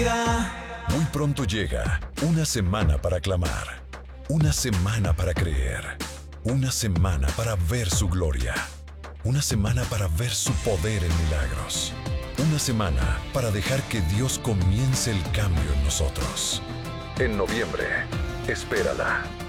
vida. Muy pronto llega una semana para clamar, una semana para creer, una semana para ver su gloria, una semana para ver su poder en milagros, una semana para dejar que Dios comience el cambio en nosotros. En noviembre, espérala.